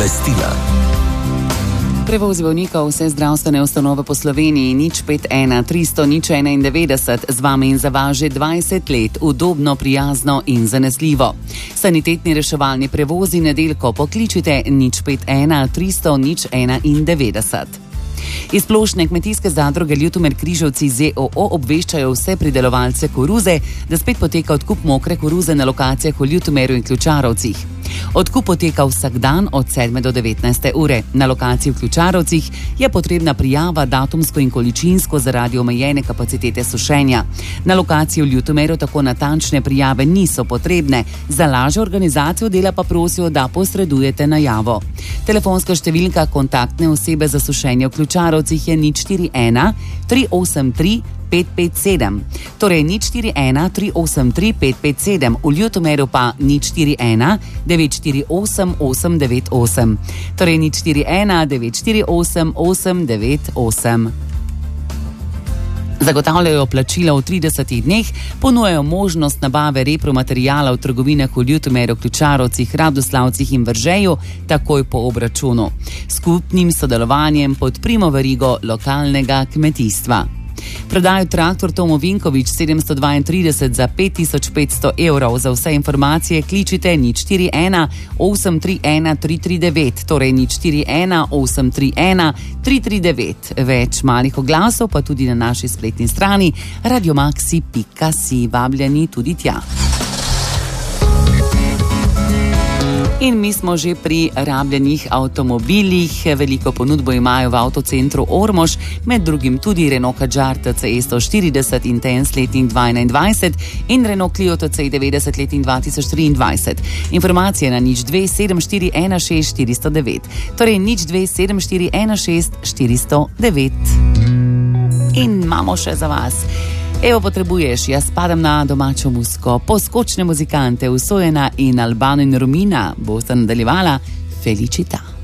Obvestila. Prevozi bolnikov vse zdravstvene ustanove po Sloveniji 051 300 091 z vami in za vas že 20 let, udobno, prijazno in zanesljivo. Sanitetni reševalni prevozi nedeljko pokličite 051 300 091. Iz Splošne kmetijske zadruge Ljutomer Križevci ZOO obveščajo vse pridelovalce koruze, da spet poteka odkup mokre koruze na lokacijah v Ljutomeru in Ključarovcih. Odkup poteka vsak dan od 7 do 19. ure. Na lokaciji v Ključarovcih je potrebna prijava datumsko in količinsko zaradi omejene kapacitete sušenja. Na lokaciji v Ljutomeru tako natančne prijave niso potrebne, za lažjo organizacijo dela pa prosijo, da posredujete najavo. Telefonska številka kontaktne osebe za sušenje v Ključarovcih je 041 383 557, torej 041 383 557, v Ljutomeru pa 041 948 898, torej 041 948 898. Zagotavljajo plačila v 30 dneh, ponujajo možnost nabave repromaterijala v trgovinah v Ljutomeru, Ključarovcih, Radoslavcih in Veržeju takoj po obračunu. Skupnim sodelovanjem podprimo verigo lokalnega kmetijstva. Prodajo traktor Tomo Vinkovič 732 za 5500 evrov. Za vse informacije kličite 041 831 339, torej 041 831 339. Več malih oglasov pa tudi na naši spletni strani radiomaxi.si. Vabljeni tudi tja. In mi smo že pri rabljenih avtomobilih. Veliko ponudbo imajo v avtocentru Ormož, med drugim tudi Renault Kadjar TCE 140 Intense letnik 2021 in Renault Clio TCE 90 letnik 2023. Informacije na 027416 409, torej 027416 409. In imamo še za vas. Evo, potrebuješ, jaz spadam na domačo muziko, poskočne muzikante, Usojena in Albano in Romina bosta nadaljevala Felicita.